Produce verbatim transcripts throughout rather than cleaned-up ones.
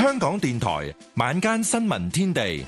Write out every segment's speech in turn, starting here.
香港電台晚間新聞天地，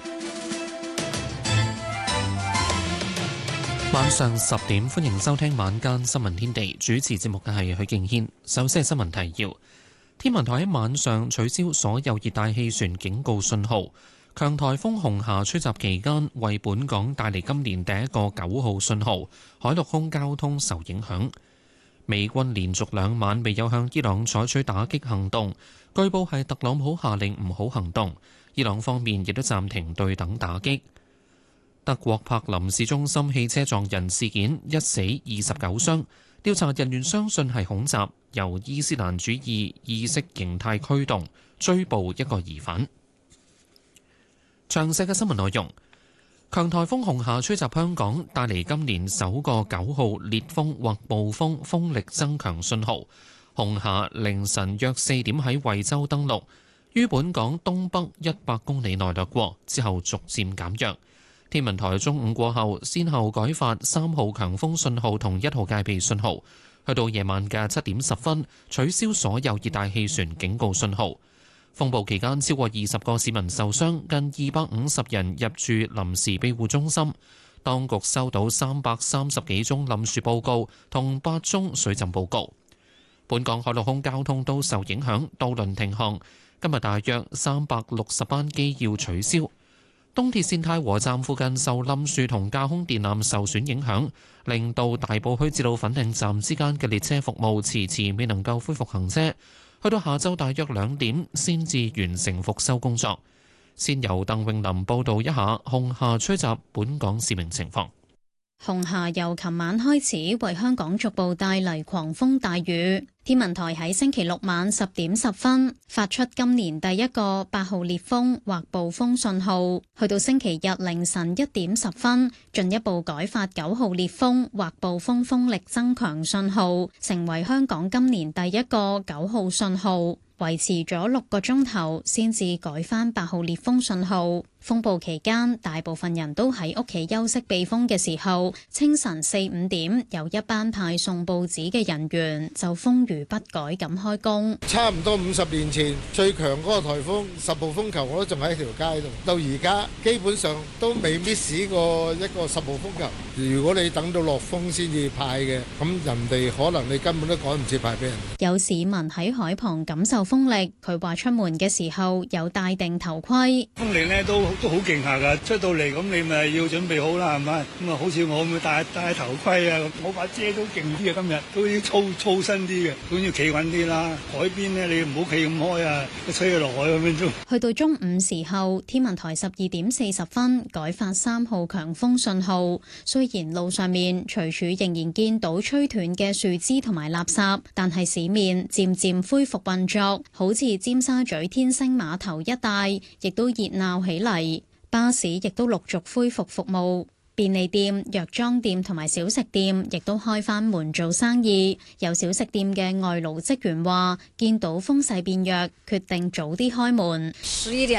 晚上十點歡迎收聽晚間新聞天地。主持節目嘅係許敬軒。首先係新聞提要：天文台喺晚上取消所有熱帶氣旋警告信號。強颱風紅霞吹襲期間，為本港帶嚟今年第一個九號信號，海陸空交通受影響。美軍連續兩晚未有向伊朗採取打擊行動，據報係特朗普下令唔好行動。伊朗方面亦都暫停對等打擊。德國柏林市中心汽車撞人事件，一死二十九傷，調查人員相信係恐襲，由伊斯蘭主義意識形態驅動，追捕一個疑犯。詳細嘅新聞內容：強颱風紅霞吹襲香港，帶嚟今年首個九號烈風或暴風風力增強信號。紅霞凌晨約四點喺惠州登陸，於本港東北一百公里內掠過，之後逐漸減弱。天文台中午過後，先後改發三號強風信號同一號戒備信號，去到夜晚嘅七點十分，取消所有熱帶氣旋警告信號。風暴期間，超過二十個市民受傷，近二百五十人入住臨時庇護中心。當局收到三百三十幾宗冧樹報告同八宗水浸報告。本港海陸空交通都受影響，渡輪停航。今日大約三百六十班機要取消。東鐵線太和站附近受冧樹同架空電纜受損影響，令到大埔墟至到粉嶺站之間嘅列車服務遲遲未能夠恢復行車。去到下晝大約兩點先至完成復修工作。先由鄧永林報道一下紅霞吹襲本港市民情況。 紅霞由琴晚開始為香港逐步帶嚟狂風大雨。天文台喺星期六晚十點十分發出今年第一個八號烈風或暴風信號，去到星期日凌晨一點十分進一步改發九號烈風或暴風風力增強信號，成為香港今年第一個九號信號，維持咗六個鐘頭先至改返八號烈風信號。風暴期間，大部分人都喺屋企休息避風嘅時候，清晨四五點有一班派送報紙嘅人員就風雨不改咁開工。 差唔多五十年前最強嗰個颱風十號風球，我都仲喺條街度，到而家基本上都未 miss 過一個十號風球。如果你等到落風先至派嘅，咁人哋可能你根本都趕唔切派俾人。 有市民喺海旁感受風力，佢話出門嘅時候有戴定頭盔。 風力呢都都好勁下㗎，出到嚟咁你咪要準備好啦，係咪？咁啊，好似我咁戴戴頭盔啊，我把遮都勁啲啊，今日都要粗粗身啲嘅，咁要企穩啲啦。海邊呢，你唔好企咁開啊，吹佢落海咁樣啫。去到中午時候，天文台十二點四十分改發三號強風信號。雖然路上面隨處仍然見到吹斷嘅樹枝同埋垃圾，但係市面漸漸恢復運作，好似尖沙咀天星碼頭一帶，亦都熱鬧起嚟。巴士亦都陸續恢復服務，便利店、藥妝店同埋小食店亦都開返門做生意。有小食店嘅外勞職員話，見到風勢變弱，決定早啲開門。十一點